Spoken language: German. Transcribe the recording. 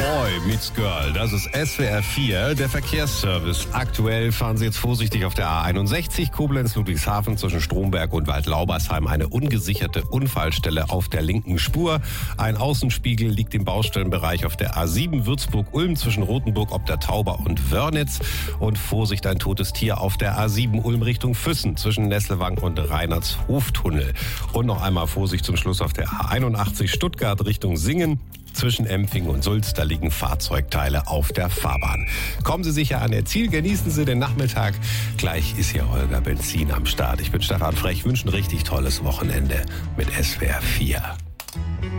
Boy meets Girl, das ist SWR 4, der Verkehrsservice. Aktuell fahren Sie jetzt vorsichtig auf der A61 Koblenz-Ludwigshafen zwischen Stromberg und Waldlaubersheim. Eine ungesicherte Unfallstelle auf der linken Spur. Ein Außenspiegel liegt im Baustellenbereich auf der A7 Würzburg-Ulm zwischen Rothenburg ob der Tauber und Wörnitz. Und Vorsicht, ein totes Tier auf der A7 Ulm Richtung Füssen zwischen Nesselwang und Reinhardshoftunnel. Und noch einmal Vorsicht zum Schluss auf der A81 Stuttgart Richtung Singen. Zwischen Empfing und Sulz, da liegen Fahrzeugteile auf der Fahrbahn. Kommen Sie sicher an Ihr Ziel, genießen Sie den Nachmittag. Gleich ist hier Holger Benzin am Start. Ich bin Stefan Frech, wünsche ein richtig tolles Wochenende mit SWR 4.